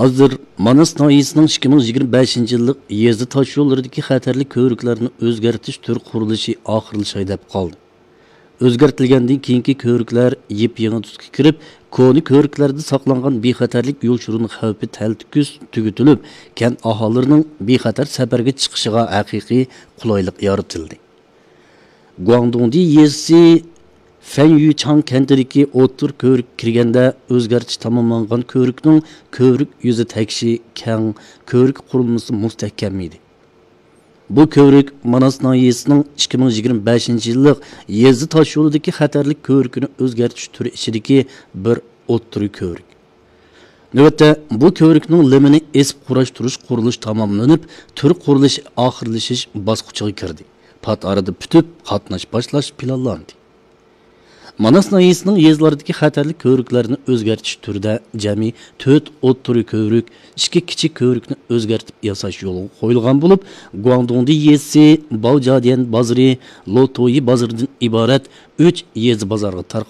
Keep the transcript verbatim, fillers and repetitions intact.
Hazır Manas nahiyyəsinin ikki ming yigirma beshinchi yillik yezdi tosh yo'llaridagi xatarli ko'riklarni o'zgartirish turi qurilishi oxirlashay deb qoldi. O'zgartirilgandan keyingi ko'riklar yep-yangi tusga kirib, koni ko'riklarda saqlangan bexatarlik yo'l xavfi taltikuz tugatilib, kent aholilarining bexatar safarga chiqishiga haqiqiy qulaylik yaratildi. Guangdongdi yezdi Fen Yuchang kentidagi o'tir ko'rik kirganda o'zgartish tamomlangan ko'rikning ko'rik yuzi tekshi keng, ko'rik qurilmasi mustahkam edi. Bu ko'rik Manas nahiyyəsinin ikki ming yigirma beshinchi yillik yezdi tosh yo'lidagi xatarlik ko'rikini o'zgartish turi ichidagi bir o'tir ko'rik. Navbatda bu ko'rikning limini esib qurashtirish qurilish tamomlanib, tur qurilish oxirlashish bosqichiga kirdi. Pat arada putib qatnash boshlash planlandi. Manas nahiyyəsinin yezlardagi xatarli ko'riklarni o'zgartish turida jami to'rt o'ttiri ko'rik, ikki kichik ko'rikni o'zgartib yasash yo'li qo'yilgan bo'lib, Guangdongdi yezsi, Baojadian bozori, Lotoyi bozoridan iborat uch yez bozorga